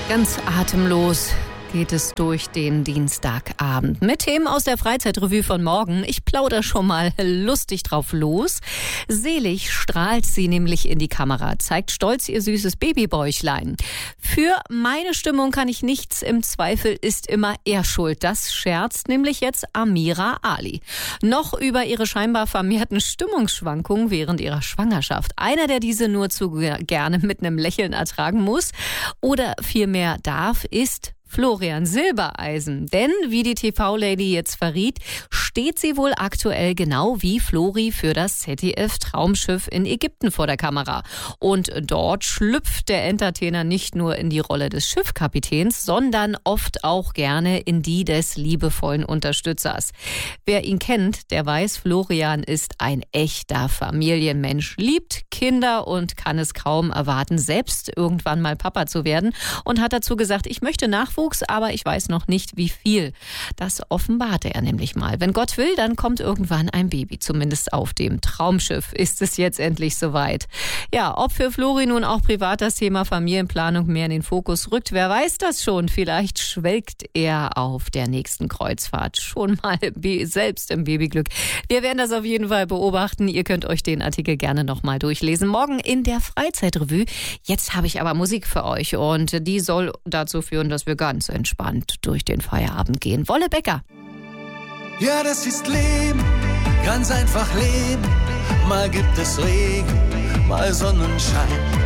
Ganz atemlos geht es durch den Dienstagabend mit Themen aus der Freizeitrevue von morgen. Ich plaudere schon mal lustig drauf los. Selig strahlt sie nämlich in die Kamera, zeigt stolz ihr süßes Babybäuchlein. Für meine Stimmung kann ich nichts, im Zweifel ist immer er schuld. Das scherzt nämlich jetzt Amira Ali. Noch über ihre scheinbar vermehrten Stimmungsschwankungen während ihrer Schwangerschaft. Einer, der diese nur zu gerne mit einem Lächeln ertragen muss oder vielmehr darf, ist Florian Silbereisen. Denn, wie die TV-Lady jetzt verriet, steht sie wohl aktuell genau wie Flori für das ZDF-Traumschiff in Ägypten vor der Kamera. Und dort schlüpft der Entertainer nicht nur in die Rolle des Schiffkapitäns, sondern oft auch gerne in die des liebevollen Unterstützers. Wer ihn kennt, der weiß, Florian ist ein echter Familienmensch, liebt Kinder und kann es kaum erwarten, selbst irgendwann mal Papa zu werden. Und hat dazu gesagt, ich möchte Nachwuchs, aber ich weiß noch nicht, wie viel. Das offenbarte er nämlich mal. Wenn Gott will, dann kommt irgendwann ein Baby. Zumindest auf dem Traumschiff ist es jetzt endlich soweit. Ja, ob für Flori nun auch privat das Thema Familienplanung mehr in den Fokus rückt, wer weiß das schon. Vielleicht schwelgt er auf der nächsten Kreuzfahrt schon mal selbst im Babyglück. Wir werden das auf jeden Fall beobachten. Ihr könnt euch den Artikel gerne nochmal durchlesen. Morgen in der Freizeitrevue. Jetzt habe ich aber Musik für euch und die soll dazu führen, dass wir ganz entspannt durch den Feierabend gehen. Wolle Becker. Ja, das ist Leben, ganz einfach Leben. Mal gibt es Regen, mal Sonnenschein.